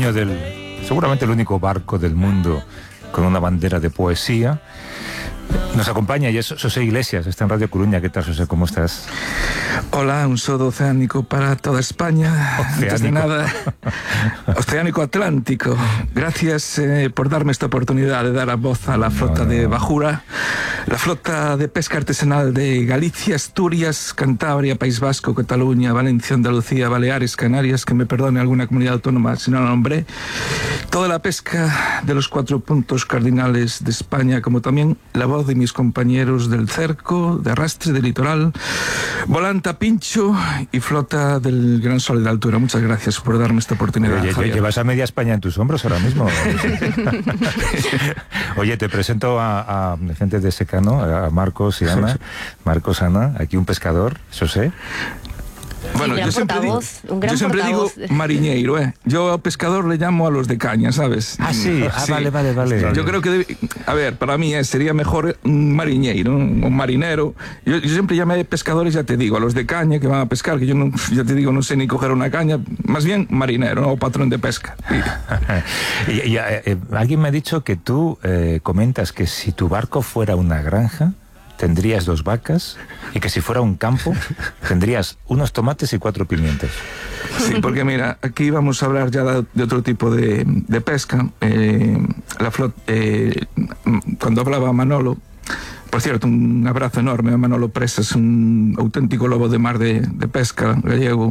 dueño del, seguramente el único barco del mundo con una bandera de poesía. Nos acompaña y es Xosé Iglesias, está en Radio Coruña. ¿Qué tal, Xosé? ¿Cómo estás? Hola, un saludo oceánico para toda España. Oceánico. Antes de nada, oceánico atlántico. Gracias por darme esta oportunidad de dar a voz a la flota de Bajura, la flota de pesca artesanal de Galicia, Asturias, Cantabria, País Vasco, Cataluña, Valencia, Andalucía, Baleares, Canarias, que me perdone alguna comunidad autónoma si no la nombré. Toda la pesca de los 4 puntos cardinales de España, como también la voz de mis compañeros del cerco, de arrastre, del litoral, volanta, pincho y flota del Gran Sol de Altura. Muchas gracias por darme esta oportunidad. Oye, llevas a media España en tus hombros ahora mismo. Oye, te presento a gente de Secano, a Marcos y Ana. Marcos, Ana, aquí un pescador, Xosé. Bueno, yo siempre digo mariñeiro, ¿eh? Yo a pescador le llamo a los de caña, ¿sabes? Ah, sí, sí. Vale. Yo creo que, a ver, para mí sería mejor un mariñeiro, un marinero. Yo siempre llamé pescadores, ya te digo, a los de caña que van a pescar, que yo no, ya te digo, no sé ni coger una caña, más bien marinero, ¿no? O patrón de pesca. Alguien me ha dicho que tú comentas que si tu barco fuera una granja, tendrías 2 vacas, y que si fuera un campo tendrías unos tomates y 4 pimientos. Sí, porque mira, aquí vamos a hablar ya de otro tipo de pesca. Cuando hablaba Manolo, por cierto, un abrazo enorme a Manolo Presas, un auténtico lobo de mar de pesca gallego.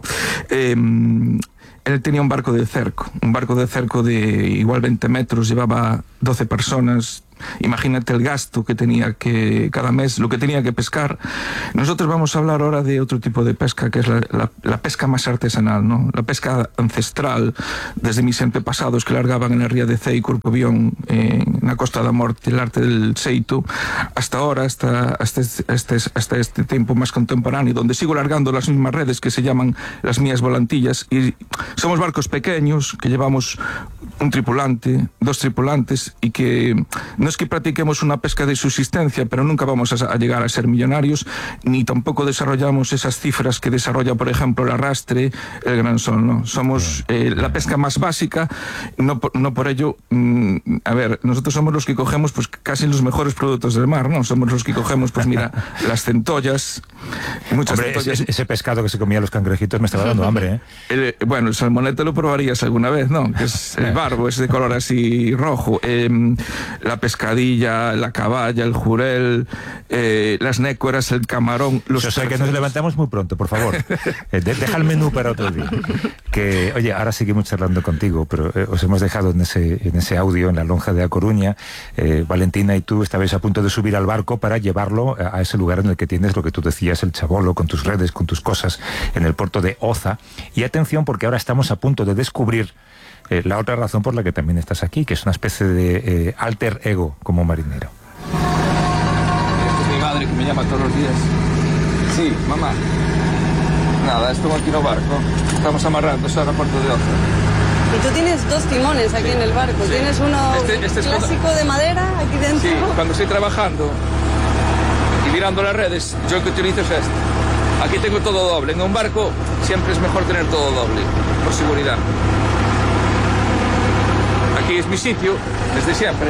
Él tenía un barco de cerco de igual 20 metros, llevaba 12 personas. Imagínate el gasto que tenía que cada mes, lo que tenía que pescar. Nosotros vamos a hablar ahora de otro tipo de pesca, que es la pesca más artesanal, ¿no? La pesca ancestral, desde mis antepasados que largaban en la ría de Cei, Corcovión, en la Costa da Morte, el arte del Seitu, hasta ahora, hasta este tiempo más contemporáneo, donde sigo largando las mismas redes que se llaman las mías volantillas, y somos barcos pequeños que llevamos un tripulante, 2 tripulantes, y que no es que practiquemos una pesca de subsistencia, pero nunca vamos a llegar a ser millonarios, ni tampoco desarrollamos esas cifras que desarrolla, por ejemplo, el arrastre, el Gran Sol, ¿no? Somos la pesca más básica, no por ello, a ver, nosotros somos los que cogemos pues casi los mejores productos del mar, ¿no? Somos los que cogemos, pues mira, las centollas, muchas centollas. Ese pescado que se comía los cangrejitos me estaba dando hambre, ¿eh? Bueno, el salmonete lo probarías alguna vez, ¿no? Que es el barbo, es de color así rojo. La pescadilla, la caballa, el jurel, las nécoras, el camarón. O sea, que nos levantamos muy pronto, por favor. Deja el menú para otro día. Que, oye, ahora seguimos charlando contigo, pero os hemos dejado en ese audio, en la lonja de A Coruña. Valentina y tú estabais a punto de subir al barco para llevarlo a ese lugar en el que tienes lo que tú decías, el chabolo, con tus redes, con tus cosas, en el puerto de Oza. Y atención, porque ahora estamos a punto de descubrir la otra razón por la que también estás aquí, que es una especie de alter ego como marinero. Esta es mi madre que me llama todos los días. Sí, mamá. Nada, estoy aquí en el barco. Estamos amarrando ahora al puerto de Oza. Y tú tienes 2 timones aquí en el barco. Sí. Tienes uno clásico de madera aquí dentro. Sí, cuando estoy trabajando y mirando las redes, yo el que utilizo es este. Aquí tengo todo doble. En un barco siempre es mejor tener todo doble, por seguridad. Aquí es mi sitio, desde siempre.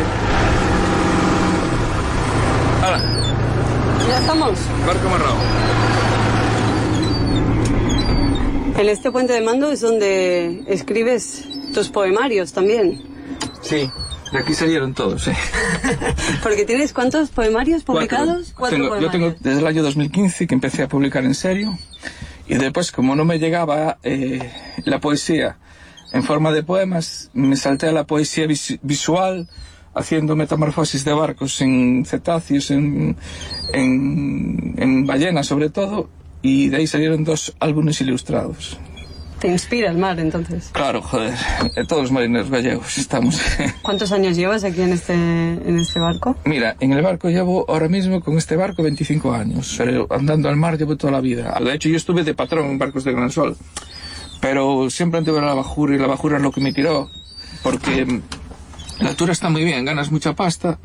¡Hala! Ya estamos. Barco amarrado. En este puente de mando es donde escribes tus poemarios también. Sí, de aquí salieron todos, Porque tienes ¿cuántos poemarios publicados? 4 poemarios. Yo tengo desde el año 2015 que empecé a publicar en serio, y después, como no me llegaba la poesía en forma de poemas, me salté a la poesía visual, haciendo metamorfosis de barcos en cetáceos, en ballenas sobre todo, y de ahí salieron 2 álbumes ilustrados. ¿Te inspira el mar, entonces? Claro, joder, todos los marineros gallegos estamos. ¿Cuántos años llevas aquí en este barco? Mira, en el barco llevo ahora mismo, con este barco, 25 años, pero andando al mar llevo toda la vida. De hecho, yo estuve de patrón en barcos de Gran Sol, pero siempre anduve en la bajura, y la bajura es lo que me tiró, porque la altura está muy bien, ganas mucha pasta,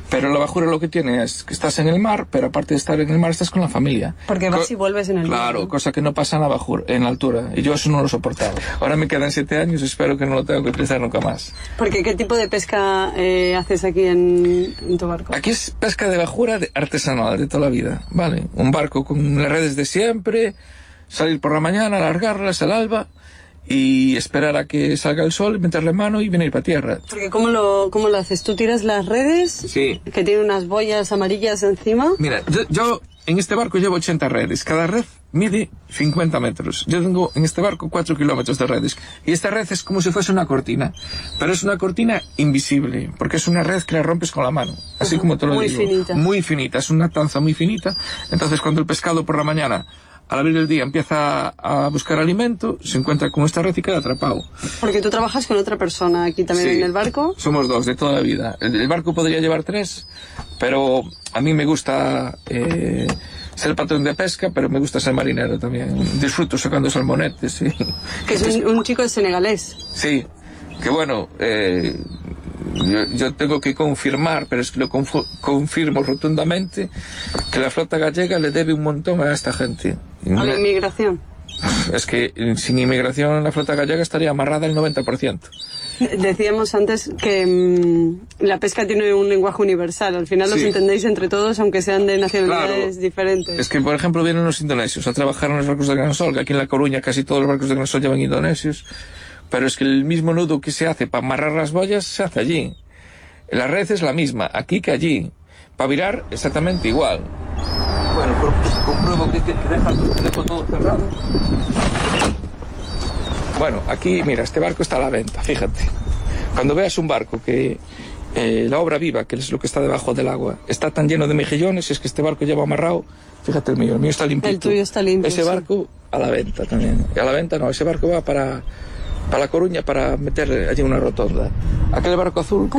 Pero la bajura lo que tiene es que estás en el mar, pero aparte de estar en el mar estás con la familia. Porque vas y vuelves en el mar. Claro, ¿no? cosa que no pasa en la bajura, en la altura. Y yo eso no lo soportaba. Ahora me quedan 7 años, espero que no lo tenga que utilizar nunca más. Porque ¿qué tipo de pesca haces aquí en tu barco? Aquí es pesca de bajura artesanal de toda la vida, ¿vale? Un barco con las redes de siempre, salir por la mañana, alargarlas al alba y esperar a que salga el sol, meterle mano y venir para tierra. Porque ¿cómo lo haces? ¿Tú tiras las redes? Sí. Que tienen unas boyas amarillas encima. Mira, yo en este barco llevo 80 redes. Cada red mide 50 metros. Yo tengo en este barco 4 kilómetros de redes. Y esta red es como si fuese una cortina. Pero es una cortina invisible, porque es una red que la rompes con la mano. Así como te lo digo. Muy finita. Muy finita. Es una tanza muy finita. Entonces cuando el pescado por la mañana, al abrir el día, empieza a buscar alimento, se encuentra con esta red y queda atrapado. Porque tú trabajas con otra persona aquí también Sí, en el barco. Somos 2 de toda la vida. El barco podría llevar 3, pero a mí me gusta ser patrón de pesca, pero me gusta ser marinero también. Disfruto sacando salmonetes, sí. Que es un chico senegalés. Sí, que bueno, yo tengo que confirmar, pero es que lo confirmo rotundamente, que la flota gallega le debe un montón a esta gente. A la inmigración. Es que sin inmigración la flota gallega estaría amarrada el 90%. Decíamos antes que la pesca tiene un lenguaje universal. Al final los Sí. entendéis entre todos, aunque sean de nacionalidades diferentes. Es que, por ejemplo, vienen los indonesios a trabajar en los barcos de Gran Sol, que aquí en La Coruña casi todos los barcos de Gran Sol llevan indonesios, pero es que el mismo nudo que se hace para amarrar las boyas se hace allí. La red es la misma, aquí que allí. Para virar, exactamente igual. Bueno, compruebo que dejo todo cerrado. Bueno, aquí, mira, este barco está a la venta, fíjate. Cuando veas un barco que la obra viva, que es lo que está debajo del agua, está tan lleno de mejillones, es que este barco lleva amarrado, fíjate el mío está limpito. El tuyo está limpio. Ese sí. barco a la venta también. Y a la venta no, ese barco va para La Coruña para meter allí una rotonda. Aquel barco azul